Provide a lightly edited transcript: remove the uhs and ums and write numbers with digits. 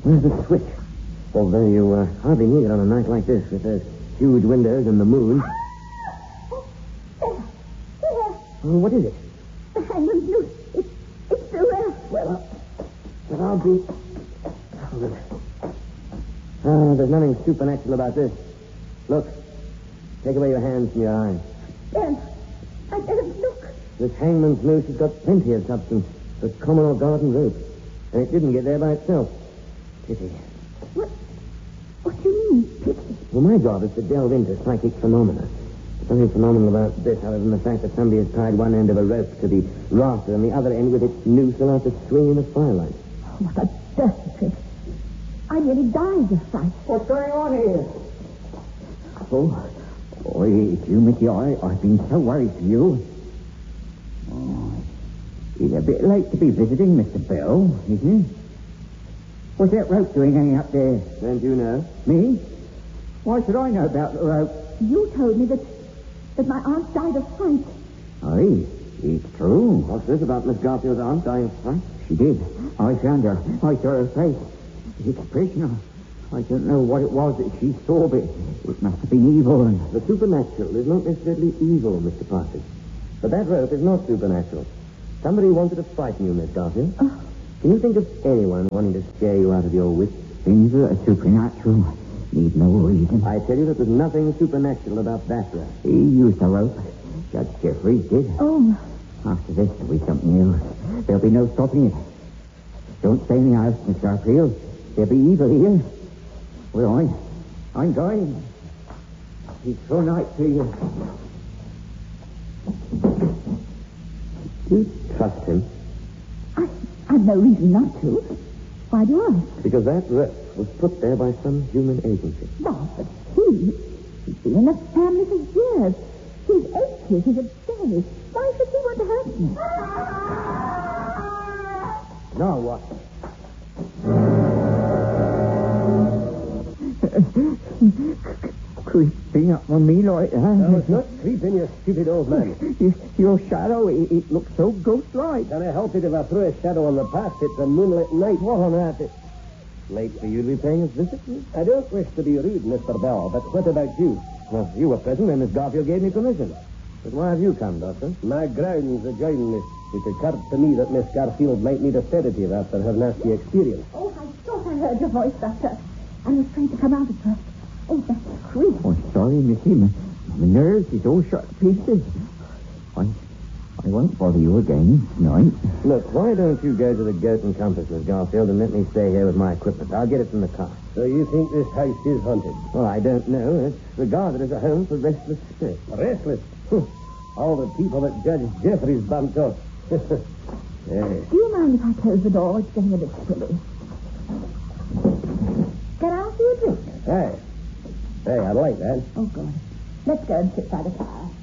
Where's the switch? Although you hardly need it on a night like this with those huge windows and the moon. Oh, what is it? The hangman's noose. It's still there. Well, I'll be... Oh, there's nothing supernatural about this. Look. Take away your hands from your eyes. Ben, I daren't look. This hangman's noose has got plenty of substance. The common or garden rope. And it didn't get there by itself. Pity. What do you mean, pity? Well, my job is to delve into psychic phenomena. There's nothing phenomenal about this other than the fact that somebody has tied one end of a rope to the rafter and the other end with its noose allowed to swing in the firelight. Oh, what a dirty trick. I nearly died of fright. What's going on here? Oh, it's you, Mickey. I've been so worried for you. Oh, it's a bit late to be visiting, Mr. Bell, isn't it? What's that rope doing hanging up there? Don't you know? Me? Why should I know about the rope? You told me that my aunt died of fright. Aye, it's true. What's this about Miss Garfield's aunt dying of fright? She did. I found her. I saw her face. The expression. I don't know what it was that she saw, but it must have been evil. And the supernatural is not necessarily evil, Mr. Partridge. But that rope is not supernatural. Somebody wanted to frighten you, Miss Garfield. Can you think of anyone wanting to scare you out of your wits? Things that are supernatural need no reason. I tell you that there's nothing supernatural about that rope. He used the rope. Judge Jeffries did. Oh. After this, there'll be something else. There'll be no stopping it. Don't stay in the house, Miss Garfield. There'll be evil here. Well, I'm going. Peaceful night to you. Do you trust him? I've no reason not to. Why do I? Because that rope was put there by some human agency. Bob, but he's been in the family for years. He's 80. He's a day. Why should he want to hurt me? Now what? Creeping up on me like that. No, it's not creeping, you stupid old man. Your shadow, it looks so ghost-like. Can I help it if I throw a shadow on the path? It's a moonlit night. What on earth is... Late for you to be paying us visit? I don't wish to be rude, Mr. Bell, but what about you? Well, you were present when Miss Garfield gave me permission. But why have you come, Doctor? My grounds adjoin this. It occurred to me that Miss Garfield might need a sedative after her nasty experience. Oh, I thought I heard your voice, Doctor. I was afraid to come out at first. Oh, that's creepy. Oh, sorry, Missy. My nerves is all shot to pieces. I won't bother you again tonight. Look, why don't you go to the Goat and Compass, Miss Garfield, and let me stay here with my equipment? I'll get it from the car. So you think this house is haunted? Well, I don't know. It's regarded as a home for restless spirits. Restless? All the people that Judge Jeffries bumped off. Yes. Do you mind if I close the door? It's getting a bit chilly. Can I ask you a drink? Hey, I'd like that. Oh, good. Let's go and sit by the fire.